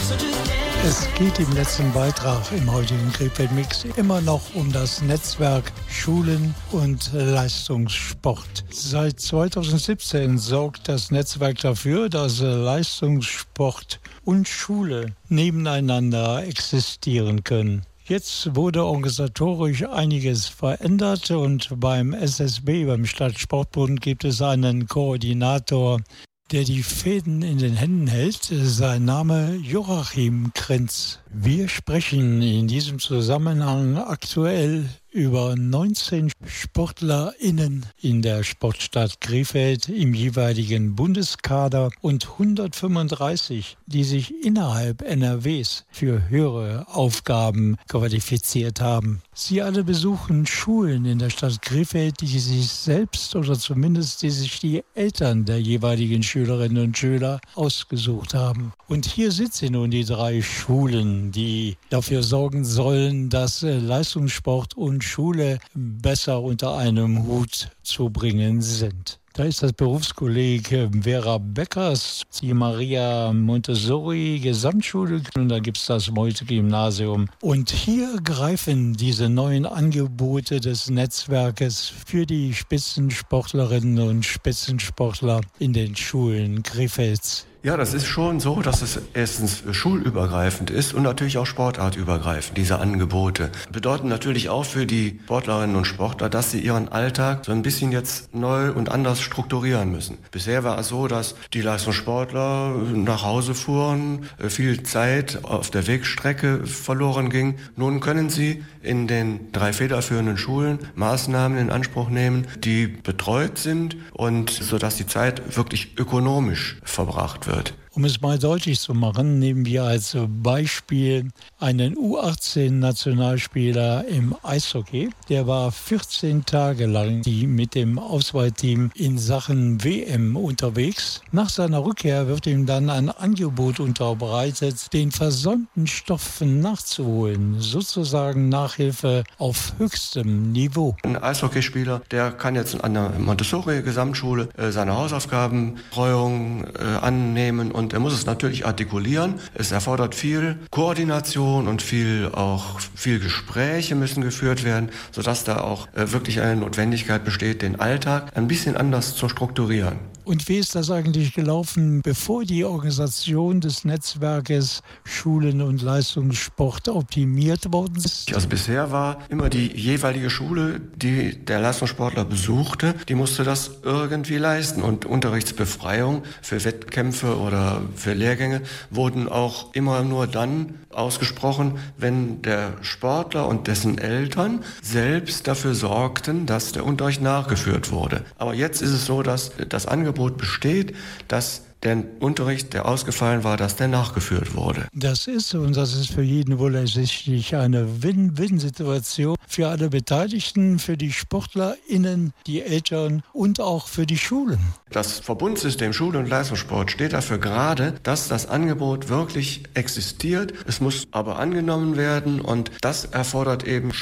Es geht im letzten Beitrag im heutigen Krefeld-Mix immer noch um das Netzwerk Schulen und Leistungssport. Seit 2017 sorgt das Netzwerk dafür, dass Leistungssport und Schule nebeneinander existieren können. Jetzt wurde organisatorisch einiges verändert und beim SSB, beim Stadtsportbund, gibt es einen Koordinator, der die Fäden in den Händen hält. Sein Name Joachim Krenz. Wir sprechen in diesem Zusammenhang aktuell über 19 SportlerInnen in der Sportstadt Krefeld im jeweiligen Bundeskader und 135, die sich innerhalb NRWs für höhere Aufgaben qualifiziert haben. Sie alle besuchen Schulen in der Stadt Krefeld, die sich selbst oder zumindest die sich die Eltern der jeweiligen Schülerinnen und Schüler ausgesucht haben. Und hier sind sie nun, die 3 Schulen, die dafür sorgen sollen, dass Leistungssport und Schule besser unter einem Hut zu bringen sind. Da ist das Berufskolleg Vera Beckers, die Maria Montessori Gesamtschule und da gibt es das Meute-Gymnasium. Und hier greifen diese neuen Angebote des Netzwerkes für die Spitzensportlerinnen und Spitzensportler in den Schulen Krefelds. Ja, das ist schon so, dass es erstens schulübergreifend ist und natürlich auch sportartübergreifend, diese Angebote. Bedeuten natürlich auch für die Sportlerinnen und Sportler, dass sie ihren Alltag so ein bisschen jetzt neu und anders strukturieren müssen. Bisher war es so, dass die Leistungssportler nach Hause fuhren, viel Zeit auf der Wegstrecke verloren ging. Nun können sie in den 3 federführenden Schulen Maßnahmen in Anspruch nehmen, die betreut sind und sodass die Zeit wirklich ökonomisch verbracht wird. Um es mal deutlich zu machen, nehmen wir als Beispiel einen U18-Nationalspieler im Eishockey. Der war 14 Tage lang mit dem Auswahlteam in Sachen WM unterwegs. Nach seiner Rückkehr wird ihm dann ein Angebot unterbreitet, den versäumten Stoff nachzuholen. Sozusagen Nachhilfe auf höchstem Niveau. Ein Eishockeyspieler, der kann jetzt an der Montessori-Gesamtschule seine Hausaufgabenbetreuung annehmen und er muss es natürlich artikulieren. Es erfordert viel Koordination und viel Gespräche müssen geführt werden, sodass da auch wirklich eine Notwendigkeit besteht, den Alltag ein bisschen anders zu strukturieren. Und wie ist das eigentlich gelaufen, bevor die Organisation des Netzwerkes Schulen und Leistungssport optimiert worden ist? Also bisher war immer die jeweilige Schule, die der Leistungssportler besuchte, die musste das irgendwie leisten. Und Unterrichtsbefreiung für Wettkämpfe oder für Lehrgänge wurden auch immer nur dann ausgesprochen, wenn der Sportler und dessen Eltern selbst dafür sorgten, dass der Unterricht nachgeführt wurde. Aber jetzt ist es so, dass das Angebot besteht, dass der Unterricht, der ausgefallen war, dass der nachgeführt wurde. Das ist für jeden wohl ersichtlich eine Win-Win-Situation für alle Beteiligten, für die SportlerInnen, die Eltern und auch für die Schulen. Das Verbundsystem Schule und Leistungssport steht dafür gerade, dass das Angebot wirklich existiert. Es muss aber angenommen werden und das erfordert eben